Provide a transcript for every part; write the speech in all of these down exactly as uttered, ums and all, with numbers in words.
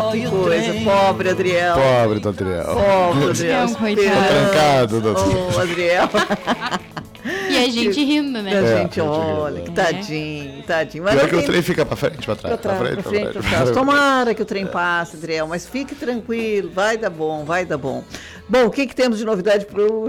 Que coisa, pobre Adriel. Pobre do Adriel. Pobre Adriel. Não, coitado. Trancado, doutor. Ô, Adriel. E a gente rindo, né? A É, gente, a gente olha, rindo. que tadinho, tadinho. Mas Pior que o tem- trem fica pra frente, pra trás. Pra trás, pra frente, pra trás. Tomara que o trem passe, Adriel, mas fique tranquilo, vai dar bom, vai dar bom. Bom, o que, que temos de novidade pro...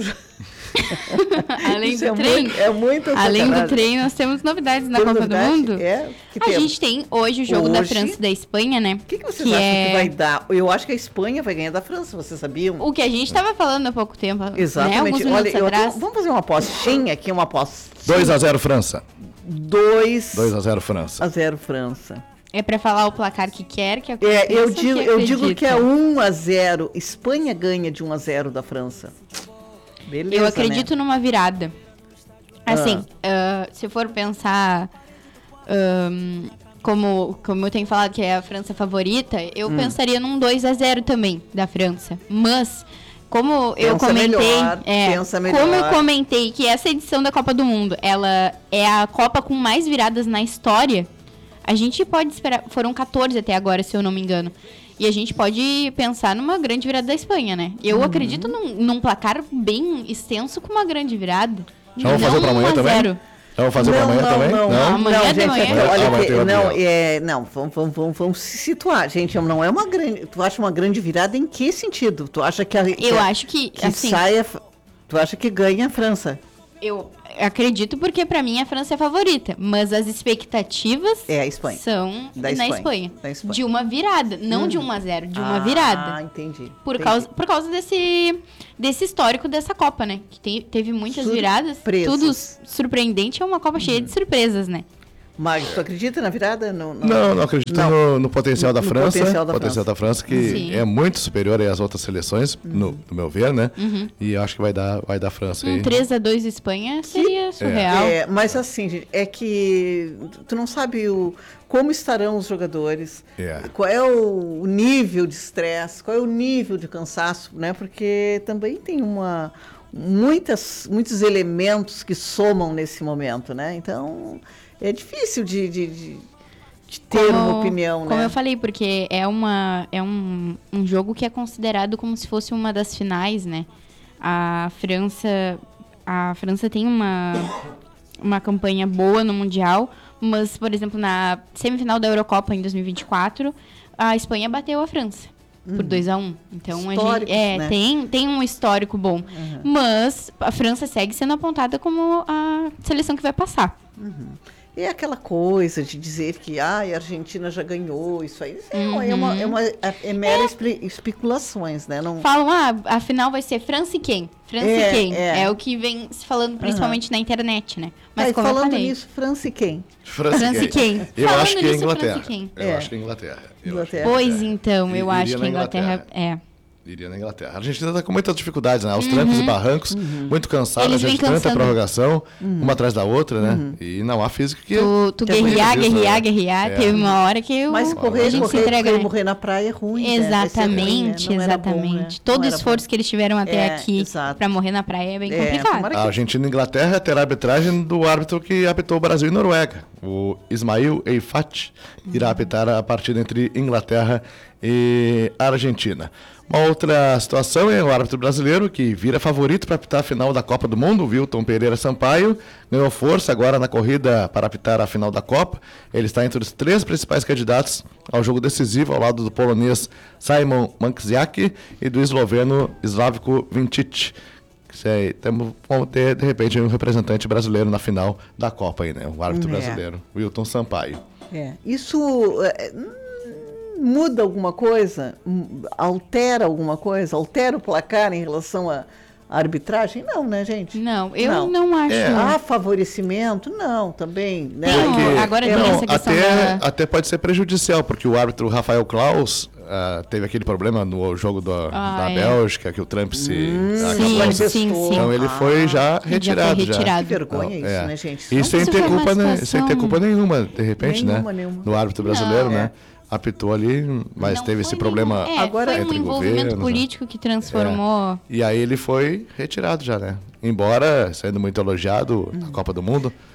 Além Isso do é trem, muito- é muita além do sacanagem. trem, nós temos novidades na Temos Copa do novidade? Mundo. É? Que A temos? gente tem hoje o jogo da Hoje? França e da Espanha, né? O que, que vocês acham é... que vai dar? Eu acho que a Espanha vai ganhar da França, vocês sabiam? O que a gente estava falando há pouco tempo, né? Exatamente. Alguns Olha, minutos eu atrás. tô- vamos fazer uma apostinha aqui, uma apostinha. dois a zero França. dois dois a zero França. a zero França. É pra falar o placar que quer, que É, aconteça, eu que digo, eu digo que é acredita. um a zero. Espanha ganha de um a zero da França. Beleza, Eu acredito né? numa virada. Assim, ah, se for pensar ahn, como, como eu tenho falado que é a França favorita, eu Hum. pensaria num dois a zero também da França. Mas, como eu Pensa comentei, melhor, é, pensa melhor. como eu comentei que essa edição da Copa do Mundo, ela é a Copa com mais viradas na história, a gente pode esperar, foram quatorze até agora, se eu não me engano. E a gente pode pensar numa grande virada da Espanha, né? Eu Uhum. acredito num, num placar bem extenso com uma grande virada. Já vamos fazer Não pra amanhã um a também? zero. Já vamos fazer não, pra amanhã não, também? Não, não, Amanhã não, de gente, manhã. é que, olha Amanhã que, tem o não, Gabriel. é, não, vamos, vamos, vamos, vamos se situar, gente, não é uma grande, tu acha uma grande virada em que sentido? Tu acha que a, que, Eu acho que, que assim, saia, tu acha que ganha a França? eu acredito porque pra mim a França é a favorita, mas as expectativas É a Espanha. são Da na Espanha, Espanha, da Espanha. de uma virada, não de um a zero, de uma Ah, virada. entendi. Por entendi. causa, por causa desse, desse histórico dessa Copa, né? Que tem- teve muitas viradas, Surpresas. tudo surpreendente, é uma Copa cheia de surpresas, né? Mas tu acredita na virada? No, no- Não, não acredito Não. No, no potencial da No França. potencial da potencial da França, que Sim. é muito superior aí às outras seleções, no, no meu ver, né? Uhum. E eu acho que vai dar, vai dar França aí. Um três a dois Espanha seria surreal. É, mas assim, gente, é que tu não sabe o, como estarão os jogadores, É. qual é o, o nível de estresse, qual é o nível de cansaço, né? Porque também tem uma muitas, muitos elementos que somam nesse momento, né? Então é difícil de, de, de, de ter Como- uma opinião, Como né? eu falei, porque é, uma, é um, um jogo que é considerado como se fosse uma das finais, né? A França, a França tem uma, uma campanha boa no Mundial, mas, por exemplo, na semifinal da Eurocopa em dois mil e vinte e quatro, a Espanha bateu a França por dois a um. Então, a gente, Históricos, é, né? tem, tem um histórico bom. Mas a França segue sendo apontada como a seleção que vai passar. E aquela coisa de dizer que ah, a Argentina já ganhou, isso aí é, uma, é, uma, é, uma, é mera espe- especulações, né? Não, Falam, ah, a final vai ser França e quem? França É, e quem? é. É. o que vem se falando principalmente na internet, né? Mas Mas como eu falando falei, nisso, França e quem? França e quem? Eu Falando acho que é nisso, Inglaterra. França e quem? Eu É. acho que é Inglaterra. Eu acho que Inglaterra. Pois então, eu Iria acho que na a Inglaterra, é. Iria na Inglaterra. A Argentina está com muitas dificuldades, né? Aos trancos e barrancos, muito cansada, Eles já vêm de tanta cansando. prorrogação, uma atrás da outra, né? E não há físico que... Tu, tu que é guerrear, muito isso, guerrear, né? guerrear, É. teve uma hora que eu, Mas correr, a gente se correr, entrega, correr, né? morrer na praia é ruim, né? Vai ser ruim, né? Exatamente, Não era bom, né? exatamente. Não Todo o era esforço bom. que eles tiveram até É, aqui exato. pra morrer na praia é bem É, complicado. tomara A Argentina e a Inglaterra terá a arbitragem do árbitro que apitou Brasil e Noruega. O Ismail Eifat irá apitar a partida entre Inglaterra e Argentina. Uma outra situação é o árbitro brasileiro que vira favorito para apitar a final da Copa do Mundo, o Wilton Pereira Sampaio, ganhou força agora na corrida para apitar a final da Copa. Ele está entre os três principais candidatos ao jogo decisivo, ao lado do polonês Simon Manksiak e do esloveno Slavko Vinčić. Sei, temos, vamos ter, de repente, um representante brasileiro na final da Copa aí, né? O árbitro É. brasileiro, Wilton Sampaio. É. Isso é, hum, muda alguma coisa? Hum, Altera alguma coisa? Altera o placar em relação à à arbitragem? Não, né, gente? Não, eu Não. não, acho. É. Há favorecimento? Não, também. Né? Tem um- Porque- agora é, tem não, essa questão até, da- até pode ser prejudicial, porque o árbitro Rafael Klaus ah, teve aquele problema no jogo da, Ah, da é. Bélgica, que o Trump se acabou. Sim, manifestou. sim, sim. Então ele foi já foi retirado. já. retirado. Que vergonha Não, isso, é. né, gente? E Não- sem Isso ter, foi uma culpa, né, sem ter situação- culpa nenhuma, de repente, Nenhuma, né? nenhuma. Do árbitro brasileiro, Não, né? é. Apitou ali, mas Não teve foi esse nenhum- problema É, Agora- foi um entre envolvimento governos, né? político que transformou. E aí ele foi retirado já, né? Embora sendo muito elogiado Hum. na Copa do Mundo,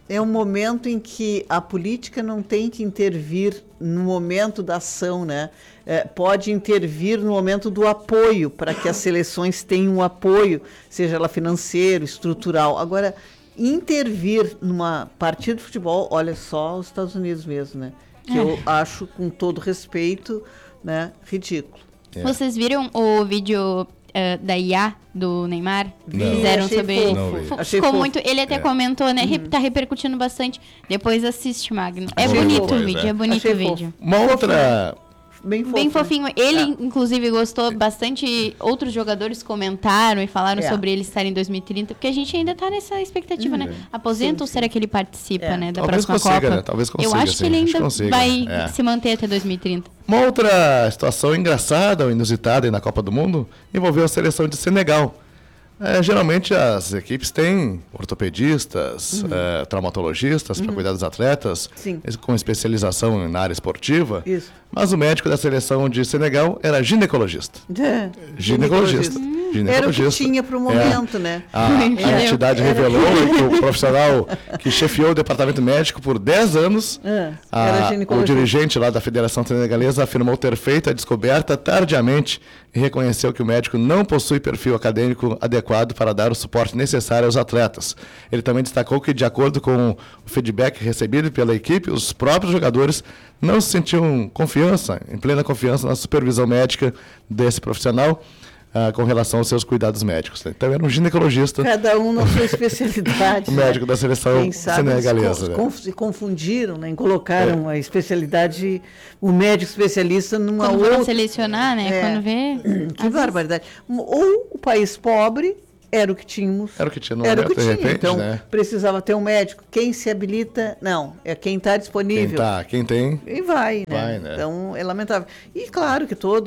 é um momento em que a política não tem que intervir no momento da ação, né? É, pode intervir no momento do apoio, para que as seleções tenham um apoio, seja ela financeiro, estrutural. Agora, intervir numa partida de futebol, olha só os Estados Unidos mesmo, né? Que é. eu acho, com todo respeito, né, ridículo. É. Vocês viram o vídeo Uh, da I A do Neymar? Não. Fizeram Achei sobre fofo. ele. Achei Ficou fofo. muito. Ele até é. comentou, né? Uhum. Tá repercutindo bastante. Depois assiste, Magno. É Achei bonito fofo, o vídeo, é. é bonito Achei o vídeo. fofo. Uma outra... Bem, fofo, Bem né? fofinho. Ele, É. inclusive, gostou bastante. Outros jogadores comentaram e falaram É. sobre ele estar em dois mil e trinta, porque a gente ainda tá nessa expectativa, né? Aposenta Sim, ou será que ele participa, É. né? Da Talvez próxima consiga, Copa? né? Talvez consiga, Eu acho sim. que ele Acho que ainda consiga. vai É. se manter até dois mil e trinta. Uma outra situação engraçada ou inusitada aí na Copa do Mundo envolveu a seleção de Senegal. É, geralmente as equipes têm ortopedistas, Uhum. é, traumatologistas para cuidar dos atletas, Sim. com especialização na área esportiva. Isso. Mas o médico da seleção de Senegal era ginecologista. É. Ginecologista. Era o que tinha para o momento, É. né? A, a entidade revelou que o profissional que chefiou o departamento médico por dez anos, É, a- era o ginecologista. dirigente lá da Federação Senegalesa afirmou ter feito a descoberta tardiamente e reconheceu que o médico não possui perfil acadêmico adequado para dar o suporte necessário aos atletas. Ele também destacou que, de acordo com o feedback recebido pela equipe, os próprios jogadores não se sentiam confiança, em plena confiança na supervisão médica desse profissional, ah, com relação aos seus cuidados médicos. Então era um ginecologista, Cada um na sua especialidade. o médico né? da seleção Quem sabe senegalesa. eles né? con- se confundiram, né? Colocaram a especialidade, o médico especialista numa Quando foram outra. selecionar, né? É. Quando vê... Que barbaridade. Ou o país pobre era o que tínhamos. Era o que tinha no Era o momento, que de tinha. repente, Então, né? precisava ter um médico. Quem se habilita? Não. É quem está Quem, disponível. tá, quem tem, E vai, né? Vai, né? Então, é lamentável. E claro que todo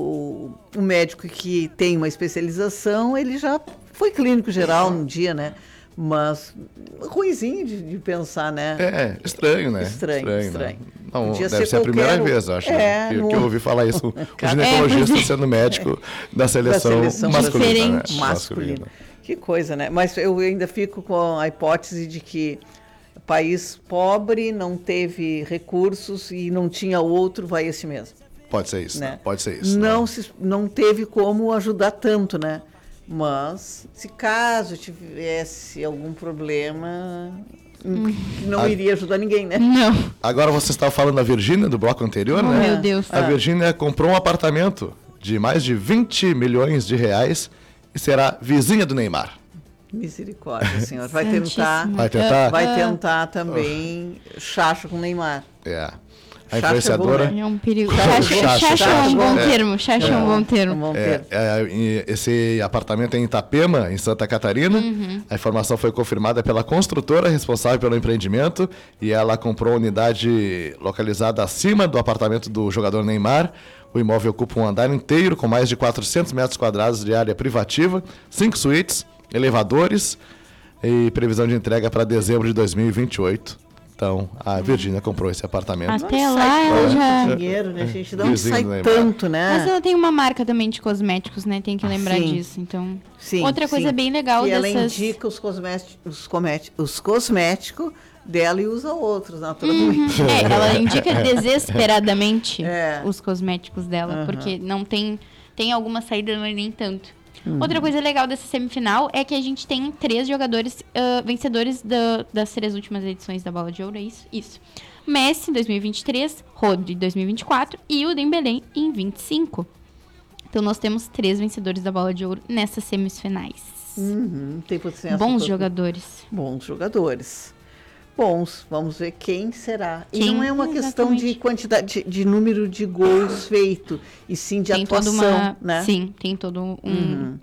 o, o médico que tem uma especialização, ele já foi clínico geral um dia, né? Mas ruinzinho de, de pensar, né? é estranho, né? Estranho, né? estranho. Não, Podia deve ser ser a primeira qualquer- vez, eu acho, é, né? que, no- que eu ouvi falar isso. O Cada- ginecologista É, sendo médico da seleção, seleção masculina. né? Diferente. Masculino. Que coisa, né? Mas eu ainda fico com a hipótese de que país pobre não teve recursos e não tinha outro, vai esse mesmo. Pode ser isso, Né? né? Pode ser isso. Não, né? se, não teve como ajudar tanto, né? Mas, se caso tivesse algum problema, que não Ah. iria ajudar ninguém, né? Não. Agora você estava falando da Virgínia, do bloco anterior, Oh, né? meu Deus. A Ah. Virgínia comprou um apartamento de mais de vinte milhões de reais e será vizinha do Neymar. Misericórdia, senhor. Vai tentar, Santíssimo. Vai tentar? vai tentar também chacha com o Neymar. É. Chacha A é influenciadora... bom, né? É um perigo. Chacha, Chacha, chacha, chacha é um bom é. termo. Chacha é um bom termo. Vamos É, ter. é, e esse apartamento é em Itapema, em Santa Catarina. Uhum. A informação foi confirmada pela construtora responsável pelo empreendimento e ela comprou a unidade localizada acima do apartamento do jogador Neymar. O imóvel ocupa um andar inteiro com mais de quatrocentos metros quadrados de área privativa, cinco suítes, elevadores e previsão de entrega para dezembro de dois mil e vinte e oito. Então, a Virgínia comprou esse apartamento. Até Não lá sai ela tanto já... dinheiro, né, gente? Não Vizinho sai do Neymar. tanto, né? Mas ela tem uma marca também de cosméticos, né? Tem que lembrar Sim. disso. Então, Sim, outra coisa sim. bem legal e ela dessas... indica os cosméticos, os, comete- os cosméticos dela e usa outros, naturalmente. É, ela indica desesperadamente É. os cosméticos dela, Aham. porque não tem... Tem alguma saída, mas nem tanto. Outra coisa legal dessa semifinal é que a gente tem três jogadores ah, vencedores da- das três últimas edições da Bola de Ouro, é isso? Isso. Messi, em dois mil e vinte e três, Rodri, em dois mil e vinte e quatro e o Dembélé, em vinte e cinco. Então, nós temos três vencedores da Bola de Ouro nessas semifinais. Uhum, tem potencial. Bons jogadores. Bons jogadores. Bons, vamos ver quem será. E Quem? não é uma questão de Exatamente. quantidade, de, de número de gols feito, e sim de Tem toda atuação, uma... né? Sim, tem todo um... Uhum.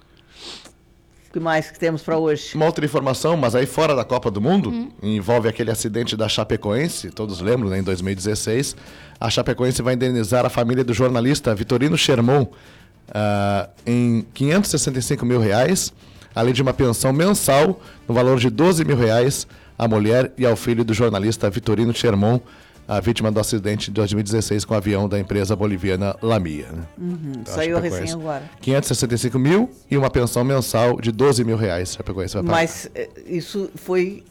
O que mais que temos para hoje? Uma outra informação, mas aí fora da Copa do Mundo, envolve aquele acidente da Chapecoense, todos lembram, né, em dois mil e dezesseis. A Chapecoense vai indenizar a família do jornalista Vitorino Sherman ah, em quinhentos e sessenta e cinco mil reais, além de uma pensão mensal no valor de doze mil reais à mulher e ao filho do jornalista Vitorino Sherman, a vítima do acidente de dois mil e dezesseis com o avião da empresa boliviana Lamia. Né? Uhum, Então, saiu a Chapecoense. recém agora. quinhentos e sessenta e cinco mil e uma pensão mensal de doze mil reais. Chapecoense vai pagar. Mas eh, isso foi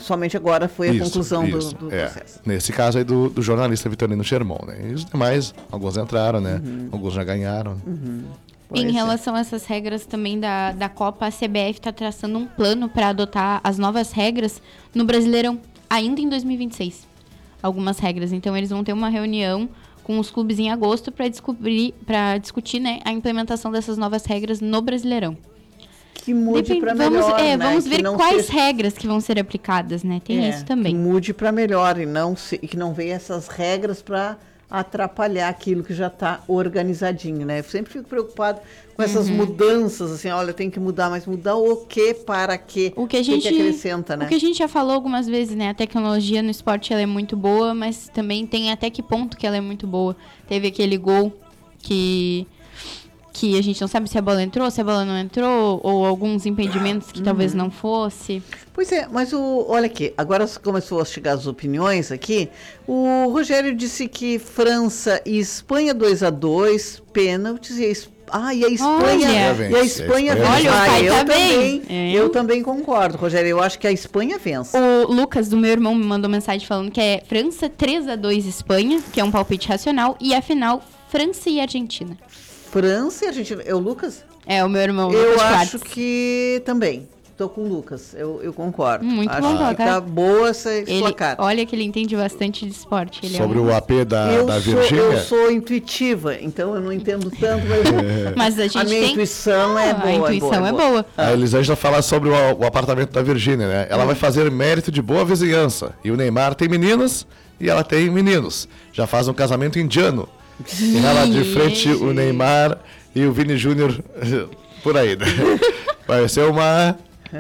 somente agora foi a Isso, conclusão do, isso, do é. processo. Nesse caso aí do, do jornalista Vitorino Sherman, né? E os demais, alguns entraram, né? Uhum. Alguns já ganharam. Uhum. Em Pois é. relação a essas regras também da, da Copa, a C B F está traçando um plano para adotar as novas regras no Brasileirão, ainda em dois mil e vinte e seis. Algumas regras. Então, eles vão ter uma reunião com os clubes em agosto para descobrir, para discutir, né, a implementação dessas novas regras no Brasileirão. Que mude Depende- para vamos, melhor, é, né? vamos Que ver não quais seja- regras que vão ser aplicadas, né? Tem É, isso também. Que mude para melhor e, não se, e que não venha essas regras para atrapalhar aquilo que já está organizadinho, né? Eu sempre fico preocupado com essas Uhum. mudanças, assim, olha, tem que mudar, mas mudar o quê, para quê? O que a gente, que acrescenta, né? o que a gente já falou algumas vezes, né? A tecnologia no esporte ela é muito boa, mas também tem até que ponto que ela é muito boa. Teve aquele gol que que a gente não sabe se a bola entrou, se a bola não entrou, ou alguns impedimentos que Uhum. talvez não fosse. Pois é, mas o, olha aqui, agora começou a chegar as opiniões aqui. O Rogério disse que França e Espanha dois a dois, pênaltis, e a, Es- ah, e a Espanha, Olha. e a Espanha Olha, vence. Olha, o ah, pai eu tá bem. também, É. eu também concordo, Rogério, eu acho que a Espanha vence. O Lucas, do meu irmão, me mandou mensagem falando que é França três a dois Espanha, que é um palpite racional, e a final, França e Argentina. França e Argentina, é o Lucas? É, o meu irmão, Eu Lucas acho Quartz. que também. Estou com o Lucas, eu, eu concordo. Muito acho bom que placar. tá boa essa esse Ele, placar. olha que ele entende bastante de esporte. Ele Sobre é um... o A P da, eu, da sou, Virgínia. eu sou intuitiva, então eu não entendo tanto, mas Mas a gente a minha tem... intuição é Ah, boa. A intuição é boa. A Elisângela fala sobre o, o apartamento da Virgínia, né? Ela vai fazer mérito de boa vizinhança. E o Neymar tem meninas e ela tem meninos. Já faz um casamento indiano. E ela de frente o Neymar e o Vini Júnior por aí, né? Vai ser uma...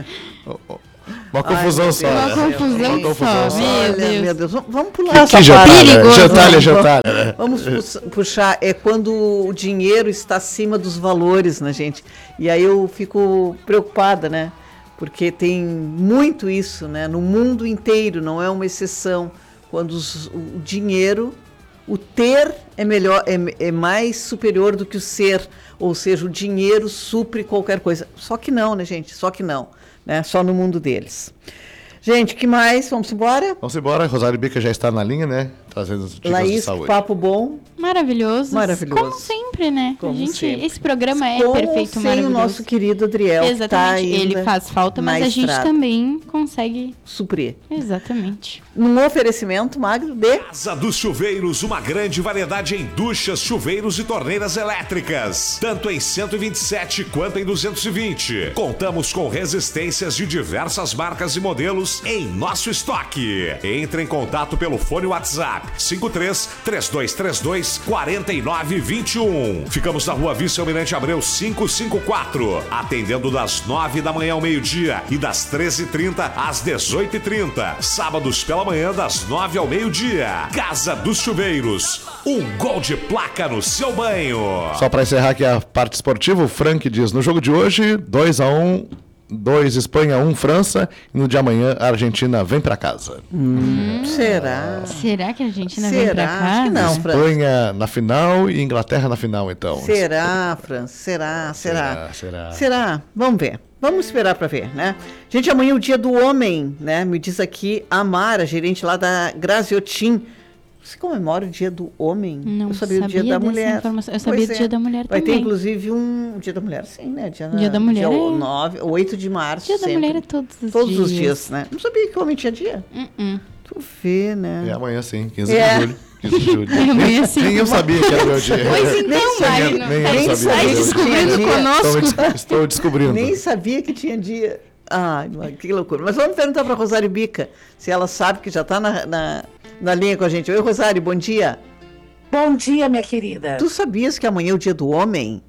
Uma confusão meu só. Deus. né? Uma confusão Uma confusão só, só. meu Olha, Deus. meu Deus, vamos- vamos pular Que essa jantar, parte. né? Perigoso. Jantar, Vamos- jantar, né? Vamos pu- puxar, é quando o dinheiro está acima dos valores, né, gente? E aí eu fico preocupada, né? Porque tem muito isso, né? No mundo inteiro, não é uma exceção. Quando os- o dinheiro, o ter é melhor, é, é mais superior do que o ser. Ou seja, o dinheiro supre qualquer coisa. Só que não, né, gente? Só que não. Né? Só no mundo deles. Gente, que mais? Vamos embora? Vamos embora. Rosário Bica já está na linha, né? Trazendo dicas de Laís, saúde. papo bom. Maravilhoso. Maravilhoso. Como sempre, né? Como a gente, sempre. Esse programa é Com perfeito, ou sem maravilhoso. o nosso querido Adriel, Exatamente. que tá Ele ainda faz falta, mas na a gente estrada. também consegue. suprir. Exatamente. Num oferecimento, Magro, de... Casa dos Chuveiros, uma grande variedade em duchas, chuveiros e torneiras elétricas, tanto em cento e vinte e sete quanto em duzentos e vinte. Contamos com resistências de diversas marcas e modelos em nosso estoque. Entre em contato pelo fone WhatsApp cinco três, três dois três dois, quatro nove dois um. Ficamos na Rua Vice-Almirante Abreu quinhentos e cinquenta e quatro, atendendo das nove da manhã ao meio-dia e das treze e trinta às dezoito e trinta. Sábados pela manhã das nove ao meio-dia. Casa dos Chuveiros, um gol de placa no seu banho. Só para encerrar aqui a parte esportiva, o Frank diz, no jogo de hoje, dois a um, dois Espanha, um França, e no de amanhã a Argentina vem para casa. Hum, será? Será que a Argentina vem Será? pra Acho cá? que não, França. Espanha na final e Inglaterra na final, então. Será, França? Será? Será? Será, será. Será? Vamos ver. Vamos esperar para ver, né? Gente, amanhã é o dia do homem, né? Me diz aqui a Mara, gerente lá da Graziotin. Você comemora o dia do homem? Não Eu sabia, o dia sabia da dessa mulher. informação. Eu sabia Pois do é. dia da mulher Vai ter, também. inclusive, um dia da mulher, sim, né? Dia, Dia da mulher dia é- nove, oito de março. Dia da sempre. mulher é todos os Todos dias. os dias, né? Não sabia que o homem tinha dia. Uh-uh. Tu vê, né? É amanhã sim, quinze É. de julho. quinze de julho. É amanhã sim. Nem eu sabia que era meu dia. Pois então, sabia, Magno. nem eu Tá sabia tá que era descobrindo dia. conosco. Estou, des- estou descobrindo. Nem sabia que tinha dia. Ai, mas que loucura. Mas vamos perguntar para Rosário Bica, se ela sabe que já está na, na, na linha com a gente. Oi, Rosário, bom dia. Bom dia, minha querida. Tu sabias que amanhã é o dia do homem?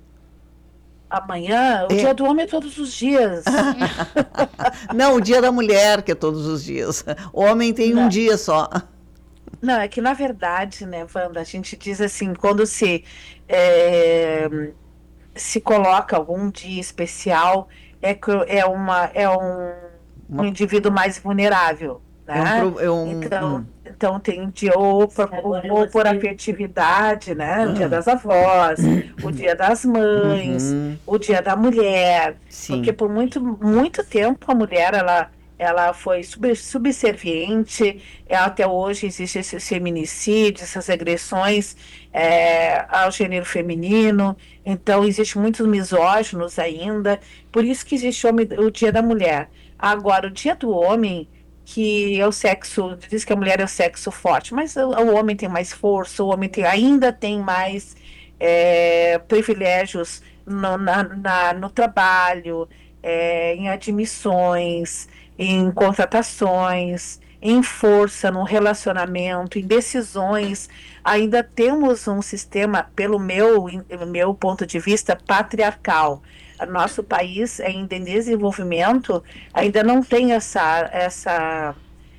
Amanhã, o É. dia do homem é todos os dias. Não, o dia da mulher, que é todos os dias. O homem tem um Não. dia só. Não, é que na verdade, né, Wanda, a gente diz assim, quando se, é, se coloca algum dia especial, é, que é, uma, é um, Uma- um indivíduo mais vulnerável, É um né? pro- é um- Então, hum. então tem dia ou por, ou por afetividade, né? O dia das avós, o dia das mães, Uhum. o dia da mulher. Sim. Porque por muito, muito tempo a mulher, ela, ela foi sub, subserviente, até hoje existe esses feminicídios, essas agressões é, ao gênero feminino, então existe muitos misóginos ainda, por isso que existe o, o Dia da Mulher. Agora, o Dia do Homem, que é o sexo, diz que a mulher é o sexo forte, mas o, o homem tem mais força, o homem tem, ainda tem mais é, privilégios no, na, na, no trabalho, é, em admissões, em contratações, em força no relacionamento, em decisões. Ainda temos um sistema, pelo meu, meu ponto de vista, patriarcal. Nosso país, ainda em desenvolvimento, ainda não tem essa, essa,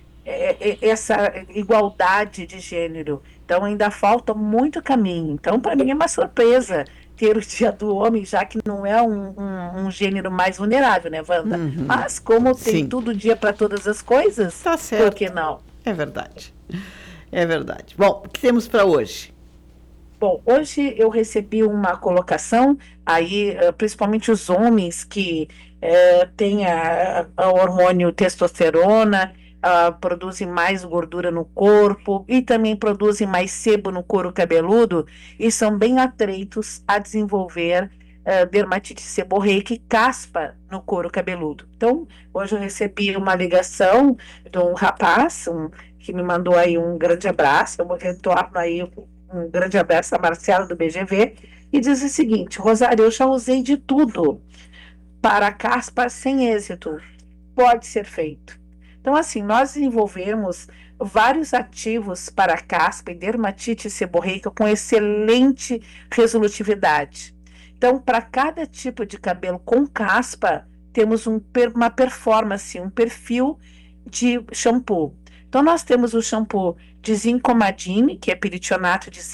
essa igualdade de gênero. Então, ainda falta muito caminho. Então, para mim, é uma surpresa ter o Dia do Homem, já que não é um, um, um gênero mais vulnerável, né, Wanda? Uhum. Mas, como tem Sim. todo dia para todas as coisas, Tá certo. por que não? É verdade. É verdade. Bom, o que temos para hoje? Bom, hoje eu recebi uma colocação, aí, principalmente os homens que eh, têm a, a hormônio testosterona, ah, produzem mais gordura no corpo e também produzem mais sebo no couro cabeludo e são bem atreitos a desenvolver eh, dermatite seborreica e caspa no couro cabeludo. Então, hoje eu recebi uma ligação de um rapaz um, que me mandou aí um grande abraço, eu retorno aí um grande abraço a Marcela do B G V, e diz o seguinte: Rosário, eu já usei de tudo para caspa sem êxito. Pode ser feito. Então, assim, nós desenvolvemos vários ativos para caspa e dermatite seborreica com excelente resolutividade. Então, para cada tipo de cabelo com caspa, temos um, uma performance, um perfil de shampoo. Então, nós temos o shampoo de zincomadine, que é peritionato de